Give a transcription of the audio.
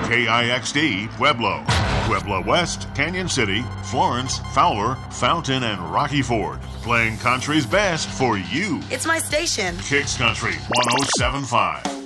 KIXD, Pueblo. Pueblo West, Canyon City, Florence, Fowler, Fountain, and Rocky Ford. Playing country's best for you. It's my station. Kicks Country 107.5.